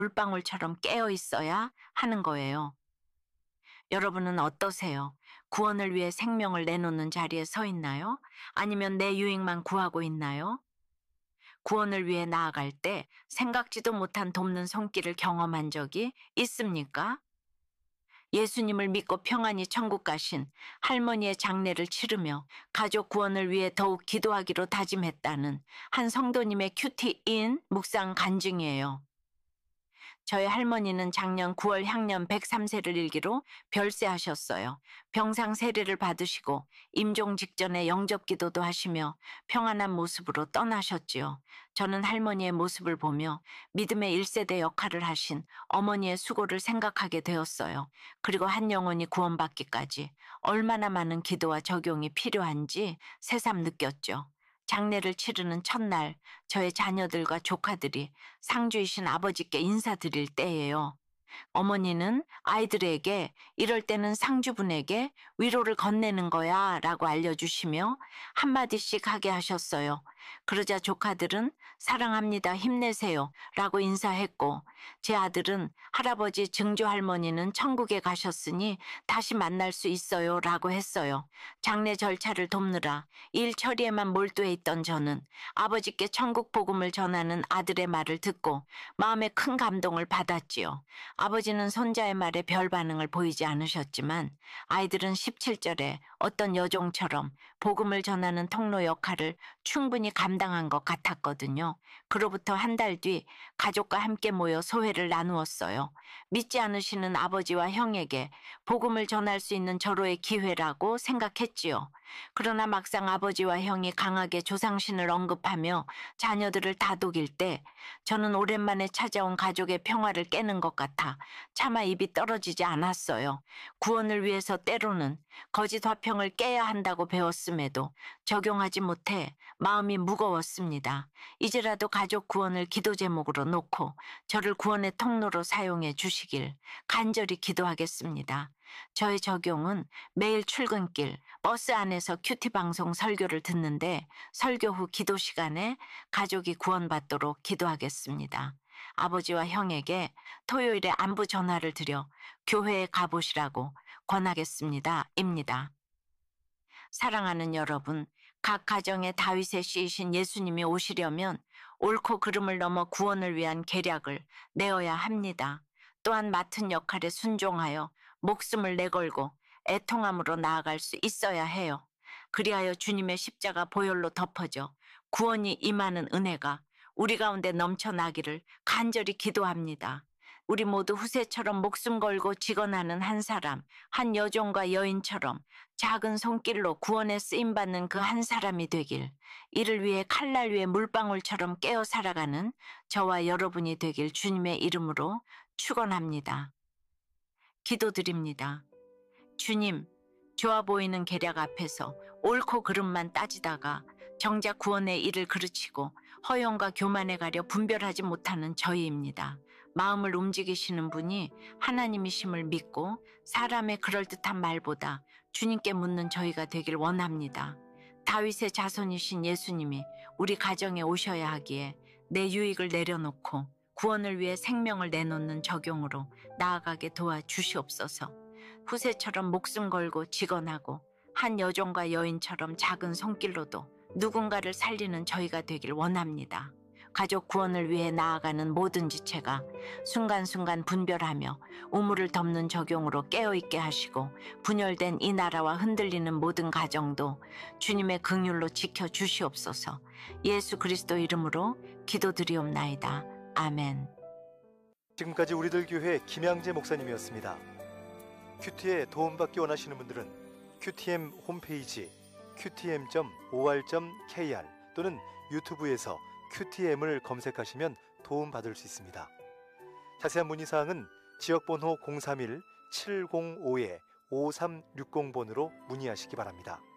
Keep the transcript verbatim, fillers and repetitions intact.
물방울처럼 깨어 있어야 하는 거예요. 여러분은 어떠세요? 구원을 위해 생명을 내놓는 자리에 서 있나요? 아니면 내 유익만 구하고 있나요? 구원을 위해 나아갈 때 생각지도 못한 돕는 손길을 경험한 적이 있습니까? 예수님을 믿고 평안히 천국 가신 할머니의 장례를 치르며 가족 구원을 위해 더욱 기도하기로 다짐했다는 한 성도님의 큐티인 묵상 간증이에요. 저희 할머니는 작년 구월 향년 백삼 세를 일기로 별세하셨어요. 병상 세례를 받으시고 임종 직전에 영접기도도 하시며 평안한 모습으로 떠나셨지요. 저는 할머니의 모습을 보며 믿음의 일 세대 역할을 하신 어머니의 수고를 생각하게 되었어요. 그리고 한 영혼이 구원받기까지 얼마나 많은 기도와 적용이 필요한지 새삼 느꼈죠. 장례를 치르는 첫날 저의 자녀들과 조카들이 상주이신 아버지께 인사드릴 때예요. 어머니는 아이들에게 이럴 때는 상주분에게 위로를 건네는 거야 라고 알려주시며 한마디씩 하게 하셨어요. 그러자 조카들은 사랑합니다, 힘내세요 라고 인사했고 제 아들은 할아버지 증조 할머니는 천국에 가셨으니 다시 만날 수 있어요 라고 했어요. 장례 절차를 돕느라 일 처리에만 몰두해 있던 저는 아버지께 천국 복음을 전하는 아들의 말을 듣고 마음에 큰 감동을 받았지요. 아버지는 손자의 말에 별 반응을 보이지 않으셨지만 아이들은 십칠 절에 어떤 여종처럼 복음을 전하는 통로 역할을 충분히 감당한 것 같았거든요. 그로부터 한 달 뒤 가족과 함께 모여 소회를 나누었어요. 믿지 않으시는 아버지와 형에게 복음을 전할 수 있는 절호의 기회라고 생각했지요. 그러나 막상 아버지와 형이 강하게 조상신을 언급하며 자녀들을 다독일 때 저는 오랜만에 찾아온 가족의 평화를 깨는 것 같아 차마 입이 떨어지지 않았어요. 구원을 위해서 때로는 거짓 화평을 깨야 한다고 배웠음에도 적용하지 못해 마음이 무거웠습니다. 이제라도 가족 구원을 기도 제목으로 놓고 저를 구원의 통로로 사용해 주시길 간절히 기도하겠습니다. 저의 적용은 매일 출근길 버스 안에서 큐티 방송 설교를 듣는데 설교 후 기도 시간에 가족이 구원받도록 기도하겠습니다. 아버지와 형에게 토요일에 안부 전화를 드려 교회에 가보시라고 권하겠습니다. 입니다. 사랑하는 여러분, 각 가정에 다윗의 씨이신 예수님이 오시려면 옳고 그름을 넘어 구원을 위한 계략을 내어야 합니다. 또한 맡은 역할에 순종하여 목숨을 내걸고 애통함으로 나아갈 수 있어야 해요. 그리하여 주님의 십자가 보혈로 덮어져 구원이 임하는 은혜가 우리 가운데 넘쳐나기를 간절히 기도합니다. 우리 모두 후세처럼 목숨 걸고 직언하는 한 사람, 한 여종과 여인처럼 작은 손길로 구원에 쓰임받는 그 한 사람이 되길, 이를 위해 칼날 위에 물방울처럼 깨어 살아가는 저와 여러분이 되길 주님의 이름으로 축원합니다. 기도드립니다. 주님, 좋아 보이는 계략 앞에서 옳고 그름만 따지다가 정작 구원의 일을 그르치고 허영과 교만에 가려 분별하지 못하는 저희입니다. 마음을 움직이시는 분이 하나님이심을 믿고 사람의 그럴듯한 말보다 주님께 묻는 저희가 되길 원합니다. 다윗의 자손이신 예수님이 우리 가정에 오셔야 하기에 내 유익을 내려놓고 구원을 위해 생명을 내놓는 적용으로 나아가게 도와주시옵소서. 후세처럼 목숨 걸고 직언하고 한 여종과 여인처럼 작은 손길로도 누군가를 살리는 저희가 되길 원합니다. 가족 구원을 위해 나아가는 모든 지체가 순간순간 분별하며 우물을 덮는 적용으로 깨어있게 하시고 분열된 이 나라와 흔들리는 모든 가정도 주님의 긍휼로 지켜주시옵소서. 예수 그리스도 이름으로 기도드리옵나이다. 아멘. 지금까지 우리들 교회 김양재 목사님이었습니다. 큐티에 도움받기 원하시는 분들은 큐티엠 홈페이지 큐티엠 닷 오알 닷 케이알 또는 유튜브에서 큐티엠을 검색하시면 도움받을 수 있습니다. 자세한 문의사항은 지역번호 공삼일 칠공오 오삼육공 번으로 문의하시기 바랍니다.